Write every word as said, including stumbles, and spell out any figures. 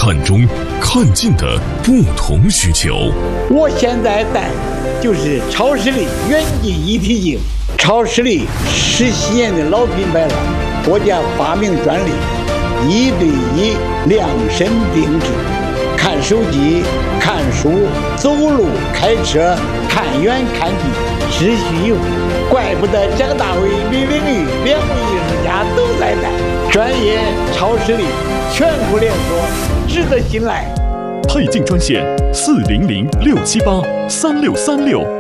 看中看尽的不同需求。 我现在带就是超视力远近一体镜，超视力十七年的老品牌了，国家发明专利，一对一量身定制，看手机、看书、走路、开车、看远看近，只需有。怪不得蒋大为、李玲玉两位艺术家都在带，专业超视力，全国连锁，值得信赖。 配镜专线：四零零六七八三六三六。